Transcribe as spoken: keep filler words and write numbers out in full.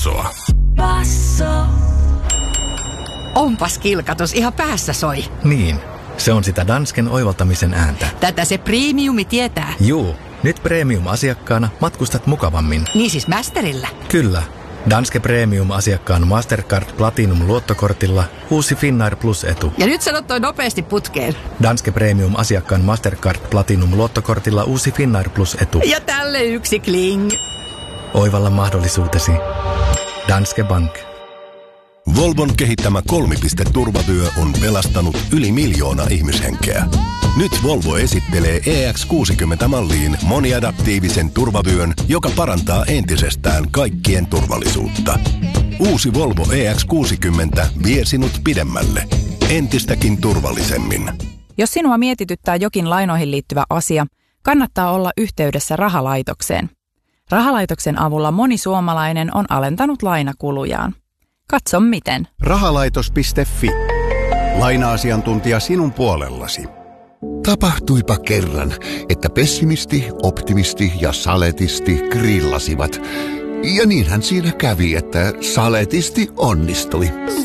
Bassoa. Basso. Onpas kilkatus, ihan päässä soi. Niin, se on sitä Dansken oivaltamisen ääntä. Tätä se premiumi tietää. Juu, nyt premium-asiakkaana matkustat mukavammin. Niin siis Masterillä. Kyllä. Danske Premium-asiakkaan Mastercard Platinum-luottokortilla uusi Finnair Plus-etu. Ja nyt sanot toi nopeasti putkeen. Danske Premium-asiakkaan Mastercard Platinum-luottokortilla uusi Finnair Plus-etu. Ja tälle yksi kling. Oivalla mahdollisuutesi. Danske Bank. Volvon kehittämä kolmipiste-turvavyö on pelastanut yli miljoona ihmishenkeä. Nyt Volvo esittelee E X kuusikymmentä-malliin moniadaptiivisen turvavyön, joka parantaa entisestään kaikkien turvallisuutta. Uusi Volvo E X kuusikymmentä vie sinut pidemmälle, entistäkin turvallisemmin. Jos sinua mietityttää jokin lainoihin liittyvä asia, kannattaa olla yhteydessä rahalaitokseen. Rahalaitoksen avulla moni suomalainen on alentanut lainakulujaan. Katso miten. Rahalaitos piste fi. Laina-asiantuntija sinun puolellasi. Tapahtuipa kerran, että pessimisti, optimisti ja saletisti grillasivat. Ja niinhän siinä kävi, että saletisti onnistui.